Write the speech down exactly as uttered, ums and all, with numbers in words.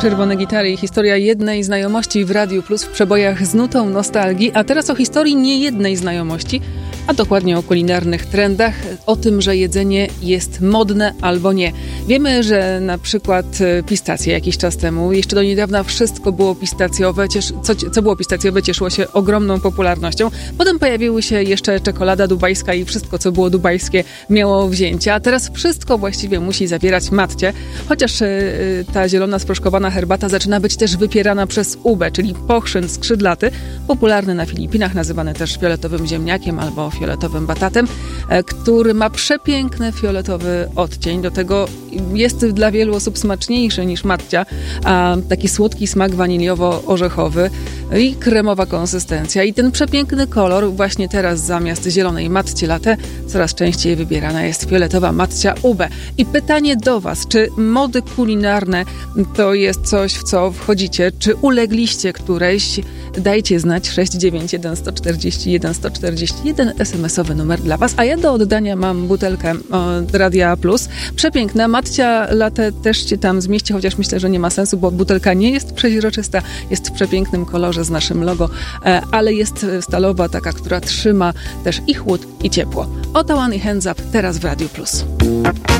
Czerwone gitary i historia jednej znajomości w Radiu Plus w przebojach z nutą nostalgii, a teraz o historii niejednej znajomości, a dokładnie o kulinarnych trendach, o tym, że jedzenie jest modne albo nie. Wiemy, że na przykład pistacje jakiś czas temu, jeszcze do niedawna wszystko było pistacjowe, ciesz, co, co było pistacjowe cieszyło się ogromną popularnością. Potem pojawiły się jeszcze czekolada dubajska i wszystko, co było dubajskie, miało wzięcia, a teraz wszystko właściwie musi zawierać matcie, chociaż y, ta zielona sproszkowana herbata zaczyna być też wypierana przez ubę, czyli pochrzyn skrzydlaty, popularny na Filipinach, nazywany też fioletowym ziemniakiem albo fioletowym batatem, który ma przepiękny fioletowy odcień. Do tego jest dla wielu osób smaczniejszy niż matcia, a taki słodki smak waniliowo-orzechowy i kremowa konsystencja. I ten przepiękny kolor właśnie teraz zamiast zielonej matcie latte coraz częściej wybierana jest fioletowa matcia ube. I pytanie do Was, czy mody kulinarne to jest coś, w co wchodzicie? Czy ulegliście którejś? Dajcie znać sześć dziewięć jeden jeden cztery jeden jeden cztery jeden, es em esowy numer dla Was. A ja do oddania mam butelkę od Radia Plus. Przepiękna. Matcia latte też się tam zmieści, chociaż myślę, że nie ma sensu, bo butelka nie jest przeźroczysta, jest w przepięknym kolorze z naszym logo, ale jest stalowa, taka, która trzyma też i chłód, i ciepło. Otawan i Hands Up teraz w Radiu Plus.